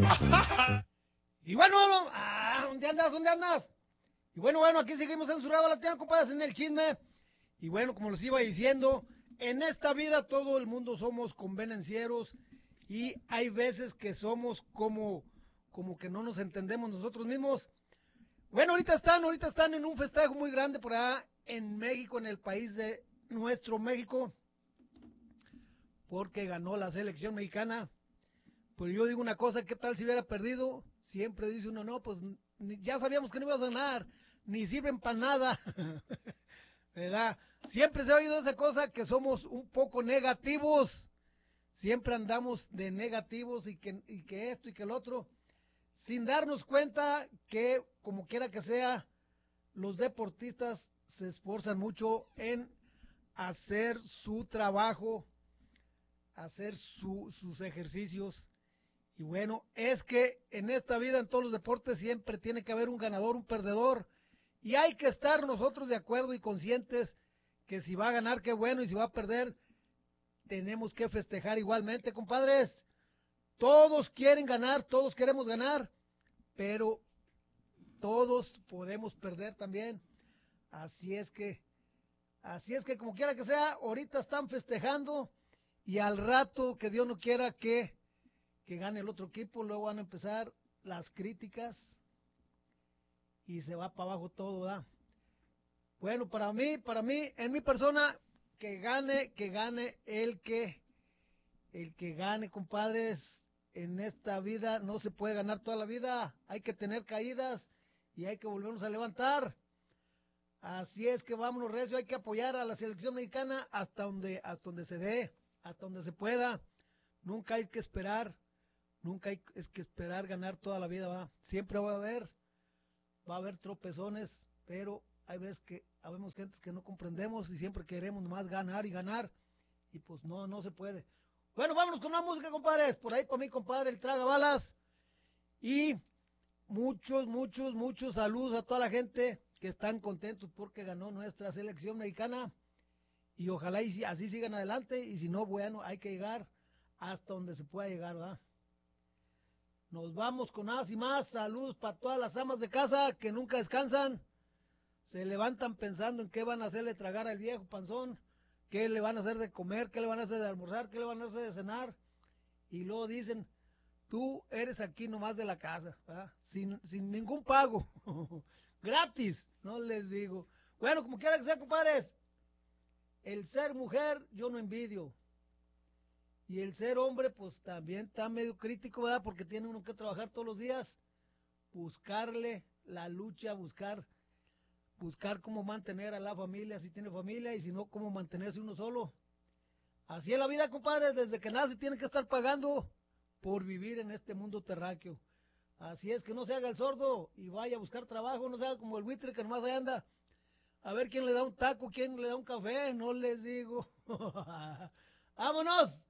Y bueno, ¿dónde andas? ¿Dónde andas? Y bueno, aquí seguimos en su raba latina, compadres, en el chisme. Y bueno, como les iba diciendo, en esta vida todo el mundo somos convenencieros y hay veces que somos como que no nos entendemos nosotros mismos. Bueno, ahorita están en un festejo muy grande por allá en México, en el país de nuestro México, porque ganó la selección mexicana. Pero yo digo una cosa, ¿qué tal si hubiera perdido? Siempre dice uno, no, pues ya sabíamos que no ibas a ganar, ni sirven para nada, ¿verdad? Siempre se ha oído esa cosa que somos un poco negativos, siempre andamos de negativos y que esto y que el otro, sin darnos cuenta que como quiera que sea, los deportistas se esfuerzan mucho en hacer su trabajo, hacer sus ejercicios. Y bueno, es que en esta vida, en todos los deportes, siempre tiene que haber un ganador, un perdedor. Y hay que estar nosotros de acuerdo y conscientes que si va a ganar, qué bueno, y si va a perder, tenemos que festejar igualmente, compadres. Todos quieren ganar, todos queremos ganar, pero todos podemos perder también. Así es que como quiera que sea, ahorita están festejando y al rato, que Dios no quiera que gane el otro equipo, luego van a empezar las críticas y se va para abajo todo, ¿verdad? Bueno, para mí, en mi persona, que gane el que gane, compadres. En esta vida no se puede ganar toda la vida, hay que tener caídas y hay que volvernos a levantar. Así es que vámonos recio, hay que apoyar a la selección mexicana hasta donde se dé, hasta donde se pueda. Nunca hay que esperar ganar toda la vida, ¿va? Siempre va a haber tropezones, pero hay veces que habemos gentes que no comprendemos y siempre queremos nomás ganar y ganar, y pues no se puede. Bueno, vámonos con la música, compadres. Por ahí para mi compadre, el Traga Balas. Y muchos saludos a toda la gente que están contentos porque ganó nuestra selección mexicana. Y ojalá y así sigan adelante. Y si no, bueno, hay que llegar hasta donde se pueda llegar, ¿verdad? Nos vamos con más y más. Saludos para todas las amas de casa que nunca descansan. Se levantan pensando en qué van a hacerle tragar al viejo panzón, qué le van a hacer de comer, qué le van a hacer de almorzar, qué le van a hacer de cenar. Y luego dicen, tú eres aquí nomás de la casa, ¿verdad? Sin ningún pago. Gratis, no les digo. Bueno, como quiera que sea, compadres, el ser mujer yo no envidio. Y el ser hombre, pues también está medio crítico, ¿verdad? Porque tiene uno que trabajar todos los días, buscarle la lucha, buscar cómo mantener a la familia, si tiene familia, y si no, cómo mantenerse uno solo. Así es la vida, compadre, desde que nace tiene que estar pagando por vivir en este mundo terráqueo. Así es que no se haga el sordo y vaya a buscar trabajo, no se haga como el buitre que nomás ahí anda. A ver quién le da un taco, quién le da un café, no les digo. ¡Vámonos!